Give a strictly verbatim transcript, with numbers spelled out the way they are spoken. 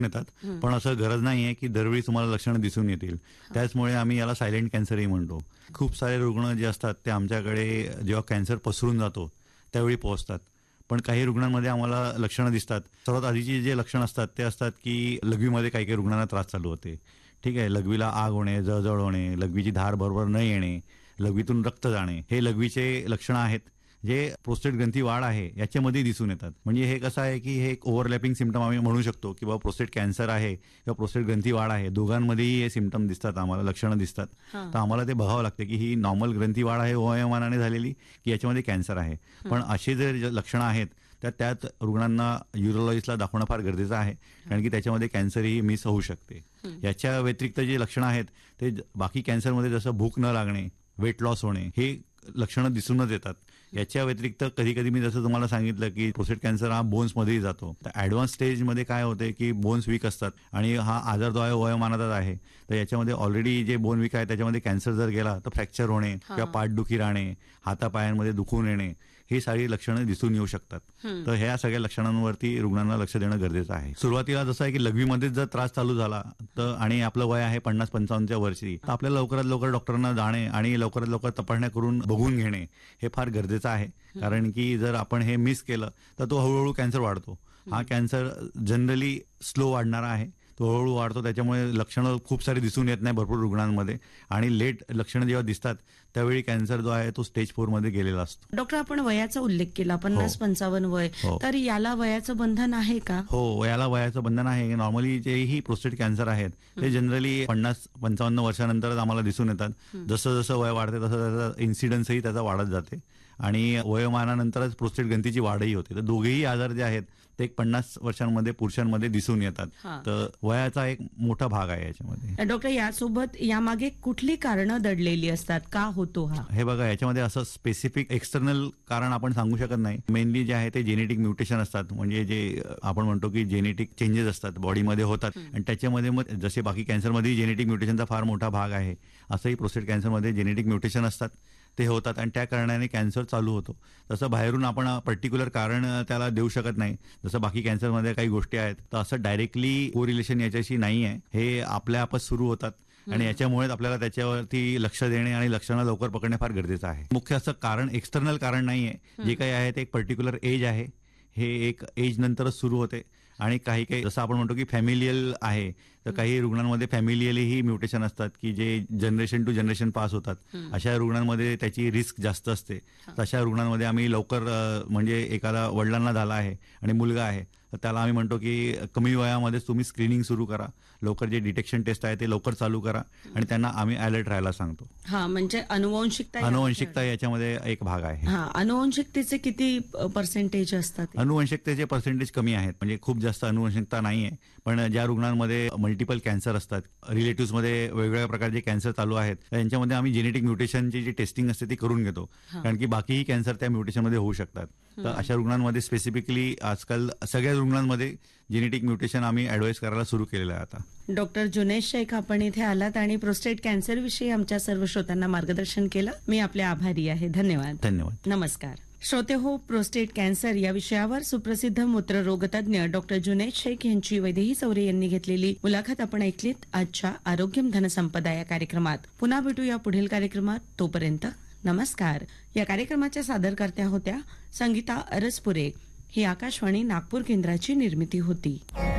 येतात, पण असं गरज नाहीये की दरवेळी तुम्हाला लक्षणं दिसून येतील. त्याचमुळे आम्ही याला सायलेंट कॅन्सरही म्हणतो. खूप सारे रुग्ण जे असतात ते आमच्याकडे जेव्हा कॅन्सर पसरून जातो त्यावेळी पोहोचतात. पण काही रुग्णांमध्ये आम्हाला लक्षणं दिसतात. सर्वात आधीची जे लक्षणं असतात ते असतात की लघवीमध्ये काही काही रुग्णांना त्रास चालू होते. ठीक आहे, लघवीला आग होणे, जळजळ होणे, लघवीची धार बरोबर न येणे, लघवीतून रक्त जाणे, हे लघवीचे लक्षणं आहेत जे प्रोस्टेट ग्रंथी वाढ आहे याच्यामध्ये दिसून येतात. म्हणजे हे कसं आहे की हे एक ओव्हरलॅपिंग सिम्पटम आम्ही म्हणू शकतो की बाबा प्रोस्टेट कॅन्सर आहे किंवा प्रोस्टेट ग्रंथी वाढ आहे, दोघांमध्येही हे सिम्पटम दिसतात, आम्हाला लक्षणं दिसतात. तर आम्हाला ते बघावं लागतं की ही नॉर्मल ग्रंथी वाढ आहे वयोमानाने झालेली की याच्यामध्ये कॅन्सर आहे. पण अशी जर लक्षणं आहेत तर त्यात रुग्णांना युरोलॉजिस्टला दाखवणं फार गरजेचं आहे, कारण की त्याच्यामध्ये कॅन्सरही मिस होऊ शकते. याच्या व्यतिरिक्त जे लक्षणं आहेत ते बाकी कॅन्सरमध्ये जसं भूक न लागणे, वेट लॉस होणे, हे लक्षणं दिसूनच येतात. याच्या व्यतिरिक्त कधी कधी मी जसं तुम्हाला सांगितलं की प्रोस्टेट कॅन्सर हा बोन्समध्येही जातो. तर ऍडव्हान्स स्टेजमध्ये काय होते की बोन्स वीक असतात आणि हा आजार जो आहे वयोमानाचाच आहे. तर याच्यामध्ये ऑलरेडी जे बोन वीक आहे त्याच्यामध्ये कॅन्सर जर गेला तर फ्रॅक्चर होणे किंवा पाठदुखी राहणे, हातापायांमध्ये दुखून येणे, ही सारी लक्षणं दिसून येऊ शकतात. तर ह्या सगळ्या लक्षणांवरती रुग्णांना लक्ष देणं गरजेचं आहे. सुरुवातीला जसं आहे की लघवीमध्येच जर त्रास चालू झाला तर आणि आपलं वय आहे पन्नास पंचावन्नच्या वर्षी, तर आपल्याला लवकरात लवकर डॉक्टरांना जाणे आणि लवकरात लवकर तपासण्या करून बघून घेणे हे फार गरजेचं आहे. कारण की जर आपण हे मिस केलं तर तो हळूहळू कॅन्सर वाढतो. हा कॅन्सर जनरली स्लो वाढणारा आहे, तो हळूहळू वाढतो. त्याच्यामुळे लक्षणं खूप सारी दिसून येत नाही भरपूर रुग्णांमध्ये आणि लेट लक्षणं जेव्हा दिसतात त्यावेळी कॅन्सर जो आहे तो स्टेज फोर मध्ये गेलेला असतो. डॉक्टर, आपण वयाचा उल्लेख केला, पन्नास पंचावन्न वय, तर याला वयाचं बंधन आहे का? हो, याला वयाचं बंधन आहे. नॉर्मली जेही प्रोस्टेट कॅन्सर आहेत ते जनरली पन्नास पंचावन्न वर्षानंतरच आम्हाला दिसून येतात. जसं जसं वय वाढते तसं त्याचा इन्सिडन्सही त्याचा वाढत जाते आणि वयोमानानंतरच प्रोस्टेट ग्रंथीची वाढही होते. तर दोघेही आजार जे आहेत ते एक पन्नास वर्षांमध्ये पुरुषांमध्ये दिसून येतात. तर वयाचा एक मोठा भाग आहे याच्यामध्ये. डॉक्टर, यासोबत यामागे कुठली कारणं दडलेली असतात, का होतो हा? हे बघा, याच्यामध्ये असं स्पेसिफिक एक्सटर्नल कारण आपण सांगू शकत नाही. मेनली जे आहे ते जेनेटिक म्युटेशन असतात, म्हणजे जे आपण म्हणतो की जेनेटिक चेंजेस असतात बॉडीमध्ये होतात आणि त्याच्यामध्ये मग जसे बाकी कॅन्सरमध्ये जेनेटिक म्युटेशनचा फार मोठा भाग आहे, असंही प्रोस्टेट कॅन्सरमध्ये जेनेटिक म्युटेशन असतात, ते होतात आणि त्या कारणाने कॅन्सर चालू होतो. तसं बाहेरून आपण पर्टिक्युलर कारण त्याला देऊ शकत नाही. जसं बाकी कॅन्सरमध्ये काही गोष्टी आहेत तर असं डायरेक्टली कोरिलेशन याच्याशी नाही आहे. हे आपल्या आपच सुरू होतात आणि याच्यामुळेच आपल्याला त्याच्यावरती लक्ष देणे आणि लक्षणं लवकर पकडणे फार गरजेचं आहे. मुख्य असं कारण एक्सटर्नल कारण नाही आहे. जे काही आहे ते एक पर्टिक्युलर एज आहे, हे एक एज नंतरच सुरू होते आणि काही काही जसं आपण म्हणतो की फॅमिलियल आहे, तर काही रुग्णांमध्ये फॅमिलियलीही म्युटेशन असतात की जे जनरेशन टू जनरेशन पास होतात. अशा रुग्णांमध्ये त्याची रिस्क जास्त असते. तशा रुग्णांमध्ये आम्ही लवकर म्हणजे एखादा वडिलांना झाला आहे आणि मुलगा आहे तर त्याला आम्ही म्हणतो की कमी वयामध्येच तुम्ही स्क्रीनिंग सुरू करा, लवकर जे डिटेक्शन टेस्ट आहे ते लवकर चालू करा आणि त्यांना आम्ही अलर्ट राहायला सांगतो. हा, म्हणजे अनुवंशिकता अनुवंशिकता याच्यामध्ये एक भाग आहे. हा, अनुवंशिकतेचे किती पर्सेंटेज असतात? अनुवंशिकतेचे पर्सेंटेज कमी आहेत, म्हणजे खूप जास्त अनुवंशिकता नाहीये. पण ज्या रुग्णांमध्ये मल्टिपल कॅन्सर असतात, रिलेटिव्ह मध्ये वेगवेगळ्या प्रकारचे कॅन्सर चालू आहेत, त्यांच्यामध्ये आम्ही जेनेटिक म्युटेशनची जी टेस्टिंग असते ती करून घेतो, कारण की बाकीही कॅन्सर त्या म्युटेशनमध्ये होऊ शकतात. तर अशा रुग्णांमध्ये स्पेसिफिकली आजकाल सगळ्या रुग्णांमध्ये जेनेटिक म्युटेशन आम्ही ऍडवाइस करायला सुरू केलेलं आहे आता. डॉक्टर जुनैद शेख, आपण इथे आलात आणि प्रोस्टेट कॅन्सर विषयी आमच्या सर्व श्रोत्यांना मार्गदर्शन केलं. मी आपले आभारी आहे. धन्यवाद. धन्यवाद. नमस्कार. श्रोते हो, प्रोस्टेट कॅन्सर या विषयावर सुप्रसिद्ध मूत्ररोगतज्ञ डॉक्टर जुनैद शेख यांची वैदेही चौरे यांनी घेतलेली मुलाखत आपण ऐकलीत आजच्या आरोग्यम धनसंपदा या कार्यक्रमात. पुन्हा भेटूया पुढील कार्यक्रमात. तोपर्यंत नमस्कार. या कार्यक्रमाच्या सादरकर्त्या होत्या संगीता अरसपुरे. ही आकाशवाणी नागपूर केंद्राची निर्मिती होती.